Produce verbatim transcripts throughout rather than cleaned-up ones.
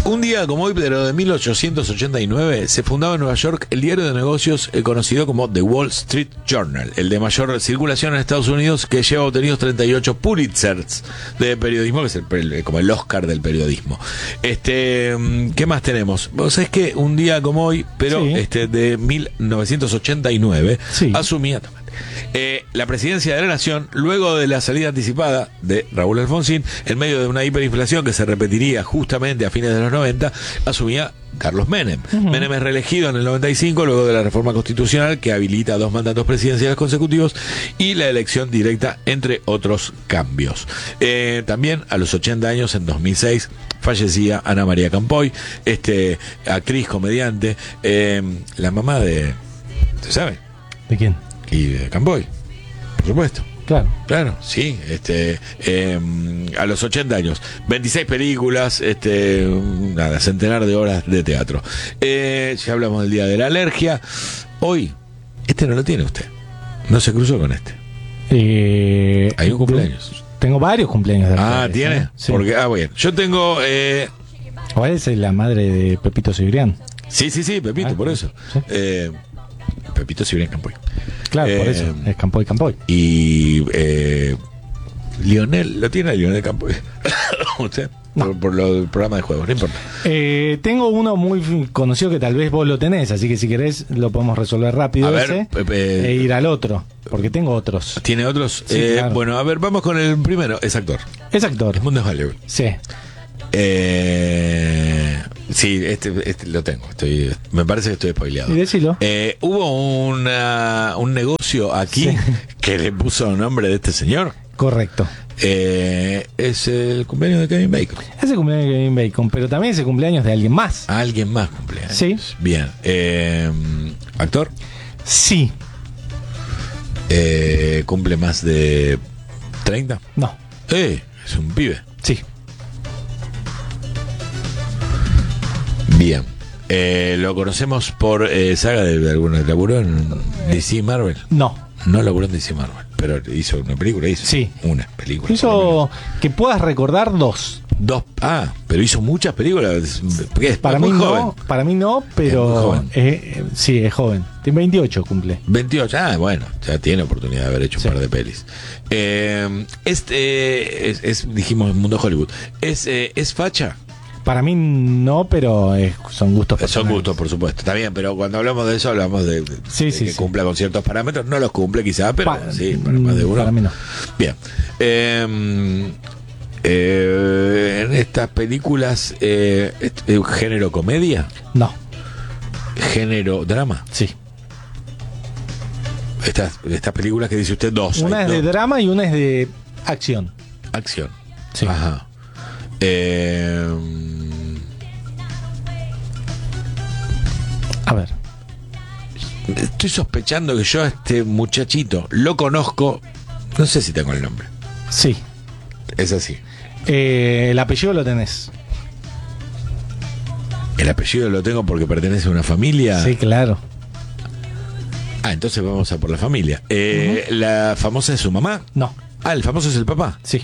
Un día como hoy, pero de mil ochocientos ochenta y nueve, se fundaba en Nueva York el diario de negocios eh, conocido como The Wall Street Journal, el de mayor circulación en Estados Unidos, que lleva obtenidos treinta y ocho Pulitzers de periodismo, que es el, el, como el Oscar del periodismo. Este, ¿qué más tenemos? Vos sabés que un día como hoy, pero sí. este de mil novecientos ochenta y nueve, sí. asumía Eh, la presidencia de la nación, luego de la salida anticipada de Raúl Alfonsín, en medio de una hiperinflación que se repetiría justamente a fines de los noventa, asumía Carlos Menem. Uh-huh. Menem es reelegido en el noventa y cinco, luego de la reforma constitucional que habilita dos mandatos presidenciales consecutivos y la elección directa, entre otros cambios. Eh, también a los ochenta años, en dos mil seis, fallecía Ana María Campoy, este, actriz, comediante, eh, la mamá de... ¿Se sabe? ¿De quién? Y de Campoy, por supuesto. Claro. Claro, sí. Este, eh, a los ochenta años, veintiséis películas, este, nada, centenar de horas de teatro. Eh, ya hablamos del día de la alergia. Hoy, este no lo tiene usted. No se cruzó con este. Eh, Hay un cumpleaños. Tengo varios cumpleaños de Ah, ustedes, ¿tiene? ¿eh? Sí. Porque, ah, bien. Yo tengo... Eh, ¿Cuál es la madre de Pepito Cibrián? Sí, sí, sí, Pepito, ah, por eso. Sí. Eh, Pepito Cibrián Campoy. Claro, eh, por eso, es Campoy Campoy. Y eh, Lionel, ¿lo tiene Lionel Campoy? ¿Usted? No. Por, por lo del programa de juegos, no importa. Eh, tengo uno muy conocido que tal vez vos lo tenés, así que si querés lo podemos resolver rápido. A ver, ese, eh, e ir al otro, porque tengo otros. ¿Tiene otros? Sí, eh, claro. Bueno, a ver, vamos con el primero. Es actor. Es actor. Es Mundo Hollywood. Sí. Eh, sí, este, este lo tengo. Estoy, me parece que estoy spoileado. Y decilo. Eh, hubo una, un negocio aquí sí. que le puso el nombre de este señor. Correcto. Eh, es el cumpleaños de Kevin Bacon. Es el cumpleaños de Kevin Bacon, pero también es el cumpleaños de alguien más. Alguien más cumpleaños. Sí. Bien. Eh, ¿Actor? Sí. Eh, ¿Cumple más de treinta? No. Eh, es un pibe. Sí. Bien. Eh, ¿Lo conocemos por eh, saga de alguna? ¿Laburó en D C Marvel? No. No laburó en D C Marvel, pero hizo una película. Hizo sí. Una película. Hizo que puedas recordar dos. Dos. Ah, pero hizo muchas películas. Es para muy mí joven. no, para mí no, pero es eh, sí, es joven. Tiene veintiocho, cumple. veintiocho, ah, bueno, ya tiene oportunidad de haber hecho sí. un par de pelis. Eh, este es, es, dijimos, Mundo Hollywood. ¿Es, eh, es facha? Para mí no, pero es, son gustos personales. Son gustos, por supuesto. Está bien, pero cuando hablamos de eso, hablamos de, de, sí, de sí, que sí. cumpla con ciertos parámetros. No los cumple quizá, pero pa sí, para más de uno. Para mí no. Bien. Eh, eh, en estas películas, eh, ¿es un género comedia? No. ¿Género drama? Sí. Estas, estas películas que dice usted, dos. Una es dos. de drama y una es de acción. Acción. Sí. Ajá. Eh, A ver. Estoy sospechando que yo a este muchachito lo conozco. No sé si tengo el nombre. Sí. Es así. Eh, el apellido lo tenés. El apellido lo tengo porque pertenece a una familia. Sí, claro. Ah, entonces vamos a por la familia. Eh, uh-huh. ¿La famosa es su mamá? No. Ah, ¿el famoso es el papá? Sí.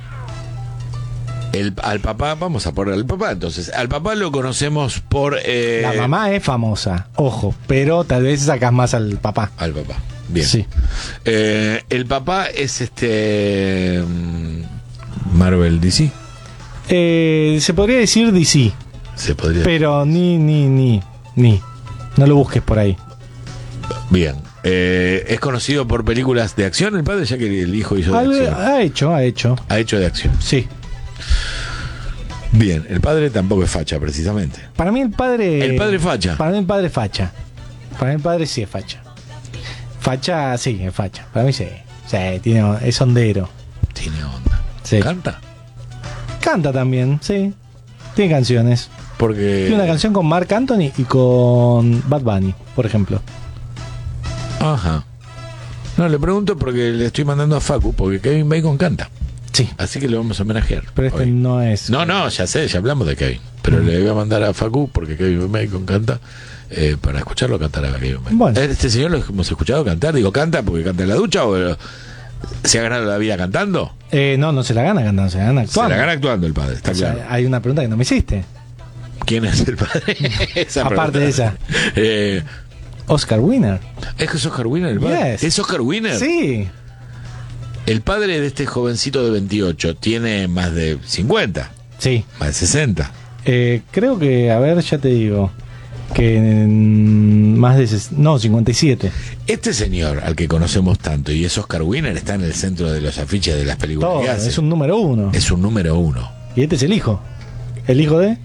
El, al papá, vamos a por el papá. Entonces, al papá lo conocemos por... Eh... La mamá es famosa, ojo, pero tal vez sacas más al papá. Al papá, bien. Sí. Eh, el papá es este... Marvel D C. Eh, se podría decir D C. Se podría. Pero ni, ni, ni, ni. No lo busques por ahí. Bien. Eh, ¿Es conocido por películas de acción el padre, ya que el hijo hizo de Al, acción? Ha hecho, ha hecho. Ha hecho de acción. Sí. Bien, el padre tampoco es facha, precisamente. Para mí el padre... El padre facha. Para mí el padre facha. Para mí el padre sí es facha. Facha, sí, es facha. Para mí sí. Sí, tiene, es hondero. Tiene onda. Sí. ¿Canta? Canta también, sí. Tiene canciones. Porque... Tiene una canción con Marc Anthony y con Bad Bunny, por ejemplo. Ajá. No, le pregunto porque le estoy mandando a Facu, porque Kevin Bacon canta. Sí. Así que le vamos a homenajear. Pero este hoy. no es... No, no, ya sé, ya hablamos de Kevin. Pero mm. le voy a mandar a Facu porque Kevin Bacon canta. Eh, para escucharlo cantar a Kevin Bacon. Bueno. ¿Este señor lo hemos escuchado cantar? Digo, ¿canta porque canta en la ducha o se ha ganado la vida cantando? Eh, no, no se la gana cantando, se la gana actuando. Se la gana actuando el padre, está o sea, claro. hay una pregunta que no me hiciste. ¿Quién es el padre? Esa Aparte de esa. Eh, Oscar Winner. ¿Es que es Oscar Winner el padre? Yes. ¿Es Oscar Winner? Sí. El padre de este jovencito de veintiocho tiene más de cincuenta. Sí. Más de sesenta. Eh, creo que, a ver, ya te digo, que mm, más de... ses- No, cincuenta y siete. Este señor, al que conocemos tanto, y es Oscar Winner, está en el centro de los afiches de las películas Todo, que hace. es un número uno. Es un número uno. Y este es el hijo. ¿El hijo de?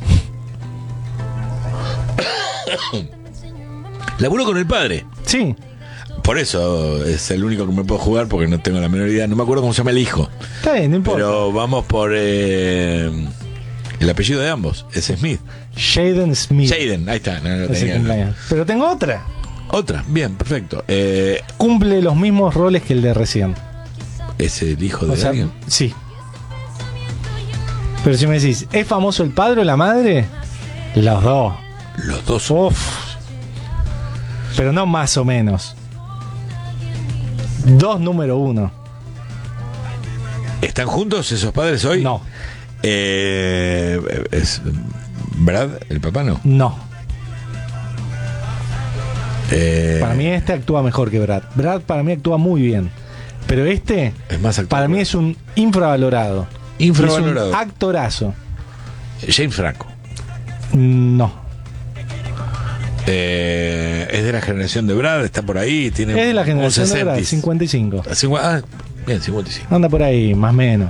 Laburo con el padre. Sí. Por eso es el único que me puedo jugar, porque no tengo la menor idea. No me acuerdo cómo se llama el hijo. Está bien, no importa. Pero vamos por eh, el apellido de ambos. Es Smith. Jaden Smith. Jaden, ahí está. No, no Ese tenía- cumpleaños. Pero tengo otra. Otra, bien, perfecto. Eh, Cumple los mismos roles que el de recién. ¿Es el hijo de O sea, alguien? sí. Pero si me decís, ¿es famoso el padre o la madre? Los dos. Los dos. Uf. Pero no más o menos. Dos número uno. ¿Están juntos esos padres hoy? No, Eh, ¿Es Brad, el papá no? no. Eh, Para mí este actúa mejor que Brad. Brad para mí actúa muy bien. Pero este, es más actor. para mí es un infravalorado. Infravalorado. Es un actorazo. James Franco. No. Eh, es de la generación de Brad, está por ahí. Tiene Es de la un generación de Brad, sesenta. cincuenta y cinco. Ah, bien, cincuenta y cinco. Anda por ahí, más o menos.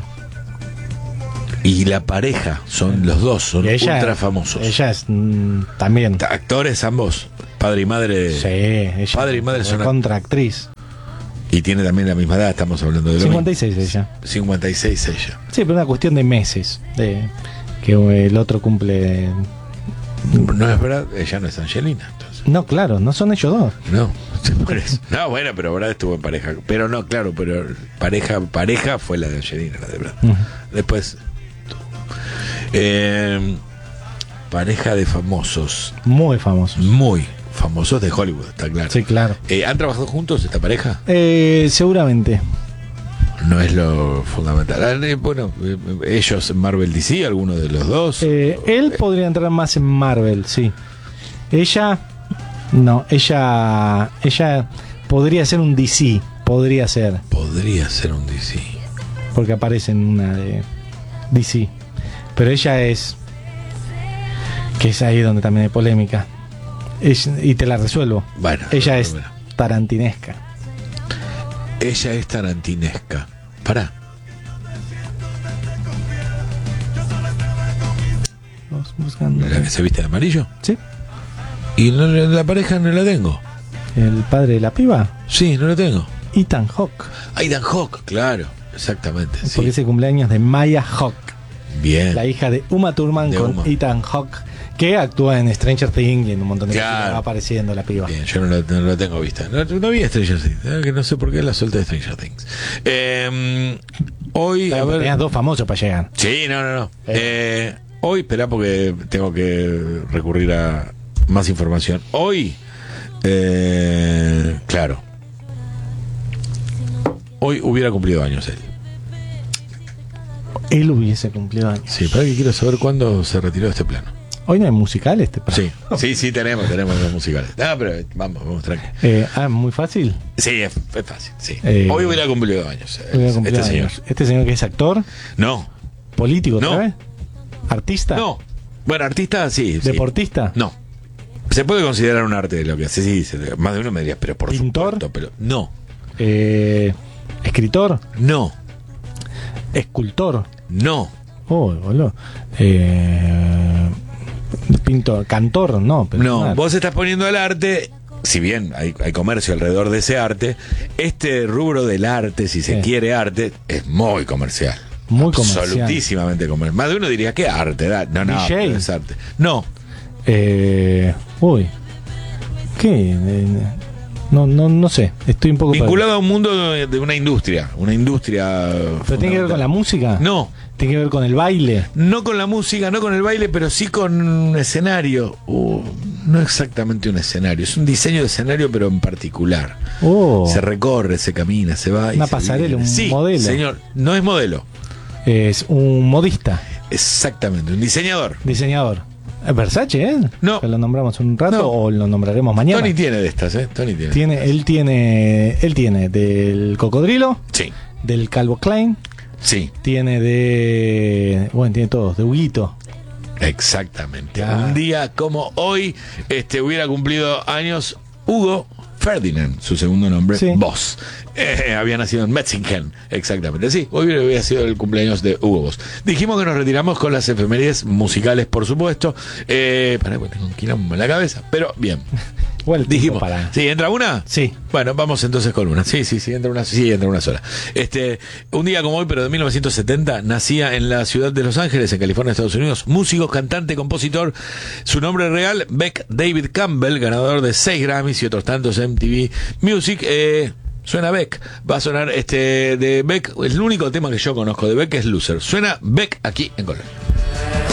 Y la pareja, son los dos, son Y ella, ultra famosos. Ella es mm, también. Actores ambos, padre y madre. Sí, ella. Padre y madre son act- contraactriz. Y tiene también la misma edad, estamos hablando de lo cincuenta y mismo. seis ella. cincuenta y seis ella. Sí, pero una cuestión de meses. De que el otro cumple. No es Brad, ella no es Angelina, entonces. No, claro, no son ellos dos. No, por eso. No, bueno, pero Brad estuvo en pareja. Pero no, claro, pero pareja, pareja fue la de Angelina, la de Brad. Ujú. Después. Eh, pareja de famosos. Muy famosos. Muy famosos de Hollywood, está claro. Sí, claro. Eh, ¿Han trabajado juntos esta pareja? Eh, seguramente. No es lo fundamental. Ah, eh, Bueno, eh, ellos en Marvel D C, alguno de los dos. Eh, él podría entrar más en Marvel, sí. Ella, no, ella, ella podría ser un D C, podría ser, Podría ser un D C. porque aparece en una de D C. Pero ella es, que es ahí donde también hay polémica. Es- y te la resuelvo. Bueno, Ella es bueno. tarantinesca. Ella es tarantinesca. Pará. Vamos buscando. ¿La que se viste de amarillo? Sí. Y no, la pareja no la tengo. El padre de la piba, Sí, no la tengo. Ethan Hawke. Aidan Hawke, claro. Exactamente. Sí. Porque es el cumpleaños de Maya Hawke, Bien. la hija de Uma Thurman De con Uma. Ethan Hawke, que actúa en Stranger Things y en un montón de Claro. cosas que va apareciendo la piba. Bien, yo no lo, no lo tengo vista. No, no vi Stranger Things. eh, Que no sé por qué la suelta de Stranger Things. Eh, hoy, a Claro, ver. tenías dos famosos para llegar. Sí, no, no, no. Eh, hoy, espera, porque tengo que recurrir a más información. Hoy, eh, claro. Hoy hubiera cumplido años él. Él hubiese cumplido años. Sí, para que quiero saber cuándo se retiró de este plano. Hoy no hay musical este para. Sí, sí, sí, tenemos, tenemos los musicales. No, pero vamos, vamos, tranquilo. Eh, ah, muy fácil. Sí, es, es fácil, sí. Eh, Hoy hubiera cumplido años. eh, Hubiera cumplido este señor. años. Este señor que es actor, No, político, No. otra vez, artista, no. Bueno, artista, sí. sí. deportista, No. Se puede considerar un arte de lo que hace, sí, sí, más de uno me diría, pero por ¿Pintor? supuesto, pero no, eh, escritor, no, escultor. no, Oh, boludo. Eh, pintor, cantor, no. Pero no. nada. Vos estás poniendo el arte, si bien hay, hay comercio alrededor de ese arte, este rubro del arte, si se Sí. quiere arte, es muy comercial. Muy comercial. Absolutísimamente comercial. Más de uno diría, ¿qué arte? Da- No, no, D J. pero es arte. No, Eh, uy. ¿Qué? Eh, no, no, no sé. Estoy un poco vinculado a un mundo de, de una industria, una industria. ¿Pero tiene que ver con la música? No. ¿Tiene que ver con el baile? No con la música, no con el baile, pero sí con un escenario. Uh, no exactamente un escenario, es un diseño de escenario, pero en particular. Oh. Se recorre, se camina, se va. y Una se pasarela, viene. un Sí, modelo. señor, no es modelo. Es un modista, Exactamente, un diseñador. diseñador. Versace, ¿eh? No. Que lo nombramos un rato No. o lo nombraremos mañana. Tony tiene de estas, ¿eh? Tony tiene. Tiene, de estas. él tiene, él tiene del Cocodrilo, Sí, del Calvo Klein, sí, tiene de, bueno, tiene todos, de Huguito. exactamente. Ya. Un día como hoy, este hubiera cumplido años Hugo Ferdinand, su segundo nombre, Sí. Boss. Eh, había nacido en Metzingen, exactamente. Sí, hoy hubiera sido el cumpleaños de Hugo Boss. Dijimos que nos retiramos con las efemérides musicales, por supuesto. Eh, para que tengo un quilombo en la cabeza, pero bien. Igual el tiempo Dijimos, para... ¿sí entra una? Sí. Bueno, vamos entonces con una. Sí, sí, sí, entra una, sí, entra una sola. Este, un día como hoy, pero de mil novecientos setenta, nacía en la ciudad de Los Ángeles, en California, Estados Unidos, músico, cantante, compositor. Su nombre real, Beck David Campbell, ganador de seis Grammys y otros tantos M T V Music. Eh, suena Beck. Va a sonar este de Beck. El único tema que yo conozco de Beck es Loser. Suena Beck aquí en Colombia.